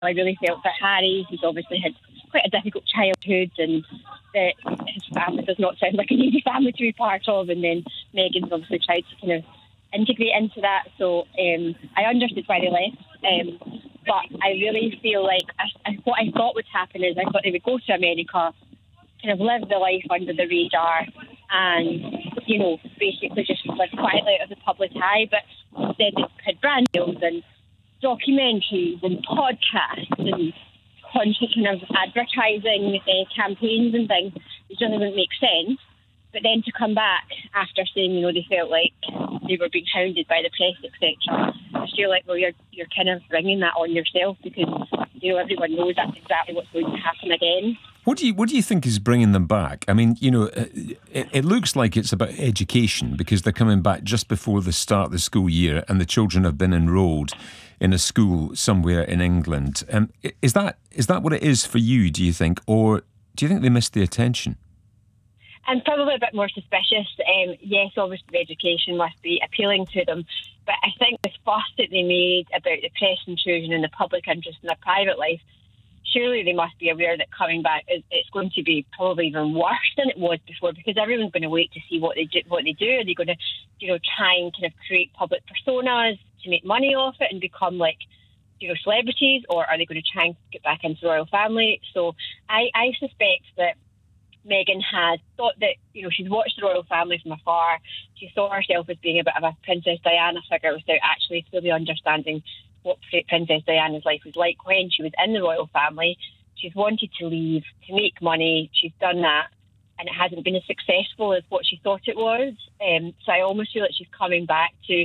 I really felt for Harry. He's obviously had quite a difficult childhood, and that his family does not sound like an easy family to be part of. And then Meghan's obviously tried to kind of integrate into that. So I understood why they left. But I really feel like what I thought would happen is I thought they would go to America, kind of live the life under the radar, and, you know, basically just live quietly out of the public eye. But instead they had brand deals and documentaries and podcasts and constant kind of advertising campaigns and things, which doesn't even make sense. But then to come back after saying, you know, they felt like they were being hounded by the press, etc. I feel like, well, you're kind of bringing that on yourself, because, you know, everyone knows that's exactly what's going to happen again. What do you think is bringing them back? I mean, you know, it looks like it's about education, because they're coming back just before the start of the school year, and the children have been enrolled in a school somewhere in England. Is that what it is for you, do you think? Or do you think they missed the attention? I'm probably a bit more suspicious. Yes, obviously education must be appealing to them, but I think the fuss that they made about the press intrusion and the public interest in their private life, surely they must be aware that coming back it's going to be probably even worse than it was before, because everyone's going to wait to see what they do. Are they going to, you know, try and kind of create public personas to make money off it and become like, you know, celebrities, or are they going to try and get back into the royal family? So I suspect that Meghan has thought that, you know, she's watched the royal family from afar. She saw herself as being a bit of a Princess Diana figure without actually fully understanding what Princess Diana's life was like when she was in the royal family. She's wanted to leave to make money. She's done that, and it hasn't been as successful as what she thought it was. So I almost feel like she's coming back to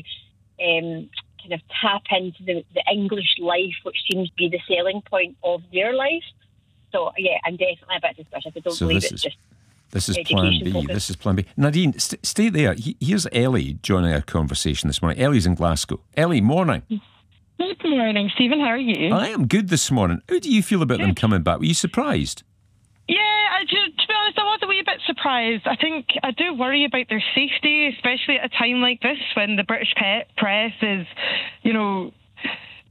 kind of tap into the English life, which seems to be the selling point of their life. So, yeah, I'm definitely a bit suspicious. I don't believe it's just... This is Plan B. Focus. This is Plan B. Nadine, stay there. Here's Ellie joining our conversation this morning. Ellie's in Glasgow. Ellie, morning. Good morning, Stephen. How are you? I am good this morning. How do you feel about them coming back? Were you surprised? Yeah, to be honest, I was a wee bit surprised. I think I do worry about their safety, especially at a time like this when the British press is, you know,